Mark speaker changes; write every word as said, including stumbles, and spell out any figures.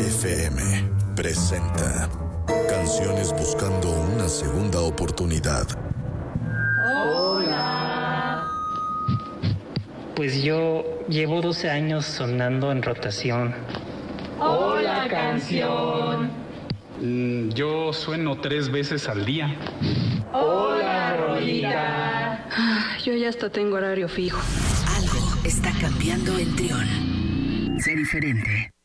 Speaker 1: F M presenta Canciones buscando una segunda oportunidad.
Speaker 2: Hola.
Speaker 3: Pues yo llevo doce años sonando en rotación.
Speaker 2: Hola, canción.
Speaker 4: Mm, yo sueno tres veces al día.
Speaker 2: Hola, rolita.
Speaker 5: Ah, yo ya hasta tengo horario fijo.
Speaker 6: Algo está cambiando en Trión. Sé diferente.